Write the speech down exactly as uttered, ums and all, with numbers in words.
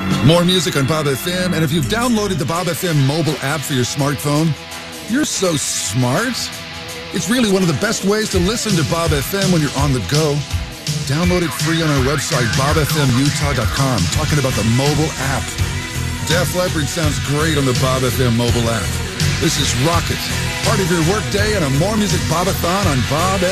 More music on Bob F M, and if you've downloaded the Bob F M mobile app for your smartphone, you're so smart. It's really one of the best ways to listen to Bob F M when you're on the go. Download it free on our website, bob f m utah dot com. Talking about the mobile app. Def Leppard sounds great on the Bob F M mobile app. This is Rocket, part of your workday and a More Music Bobathon on Bob F M.